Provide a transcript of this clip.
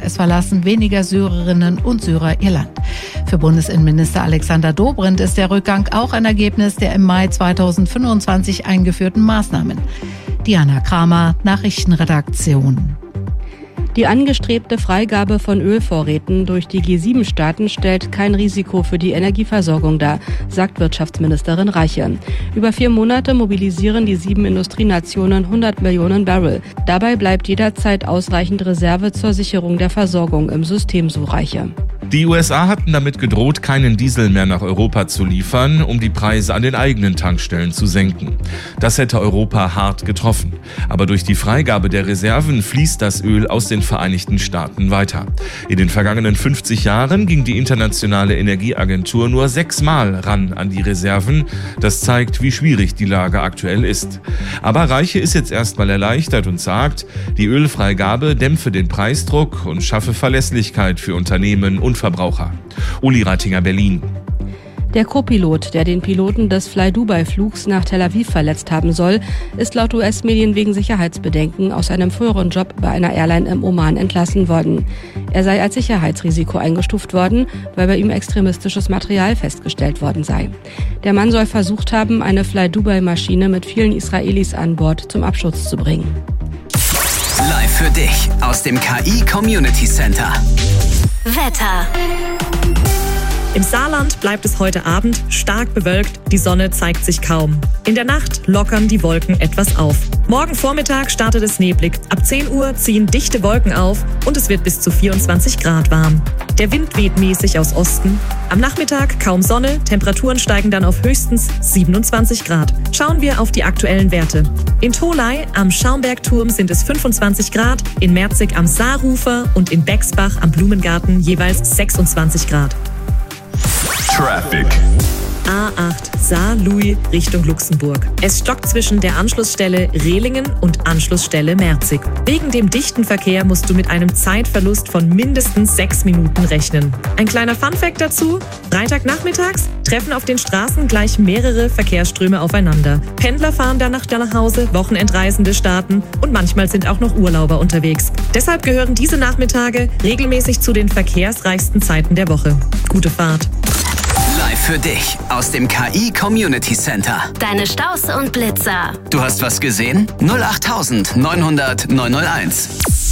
Es verlassen weniger Syrerinnen und Syrer ihr Land. Für Bundesinnenminister Alexander Dobrindt ist der Rückgang auch ein Ergebnis der im Mai 2025 eingeführten Maßnahmen. Diana Kramer, Nachrichtenredaktion. Die angestrebte Freigabe von Ölvorräten durch die G7-Staaten stellt kein Risiko für die Energieversorgung dar, sagt Wirtschaftsministerin Reiche. Über 4 Monate mobilisieren die 7 Industrienationen 100 Millionen Barrel. Dabei bleibt jederzeit ausreichend Reserve zur Sicherung der Versorgung im System, so Reiche. Die USA hatten damit gedroht, keinen Diesel mehr nach Europa zu liefern, um die Preise an den eigenen Tankstellen zu senken. Das hätte Europa hart getroffen. Aber durch die Freigabe der Reserven fließt das Öl aus den Vereinigten Staaten weiter. In den vergangenen 50 Jahren ging die Internationale Energieagentur nur 6-mal ran an die Reserven. Das zeigt, wie schwierig die Lage aktuell ist. Aber Reiche ist jetzt erstmal erleichtert und sagt, die Ölfreigabe dämpfe den Preisdruck und schaffe Verlässlichkeit für Unternehmen und Verbraucher. Uli Reitinger, Berlin. Der Co-Pilot, der den Piloten des Fly-Dubai-Flugs nach Tel Aviv verletzt haben soll, ist laut US-Medien wegen Sicherheitsbedenken aus einem früheren Job bei einer Airline im Oman entlassen worden. Er sei als Sicherheitsrisiko eingestuft worden, weil bei ihm extremistisches Material festgestellt worden sei. Der Mann soll versucht haben, eine Fly-Dubai-Maschine mit vielen Israelis an Bord zum Absturz zu bringen. Live für dich aus dem KI Community Center. Wetter. Im Saarland bleibt es heute Abend stark bewölkt, die Sonne zeigt sich kaum. In der Nacht lockern die Wolken etwas auf. Morgen Vormittag startet es neblig. Ab 10 Uhr ziehen dichte Wolken auf und es wird bis zu 24 Grad warm. Der Wind weht mäßig aus Osten. Am Nachmittag kaum Sonne, Temperaturen steigen dann auf höchstens 27 Grad. Schauen wir auf die aktuellen Werte. In Tholey am Schaumbergturm sind es 25 Grad, in Merzig am Saarufer und in Bexbach am Blumengarten jeweils 26 Grad. Traffic. A8 Saar-Louis Richtung Luxemburg. Es stockt zwischen der Anschlussstelle Rehlingen und Anschlussstelle Merzig. Wegen dem dichten Verkehr musst du mit einem Zeitverlust von mindestens 6 Minuten rechnen. Ein kleiner Funfact dazu: Freitagnachmittags treffen auf den Straßen gleich mehrere Verkehrsströme aufeinander. Pendler fahren danach nach Hause, Wochenendreisende starten und manchmal sind auch noch Urlauber unterwegs. Deshalb gehören diese Nachmittage regelmäßig zu den verkehrsreichsten Zeiten der Woche. Gute Fahrt. Live für dich aus dem KI Community Center. Deine Staus und Blitzer. Du hast was gesehen? 08900 901.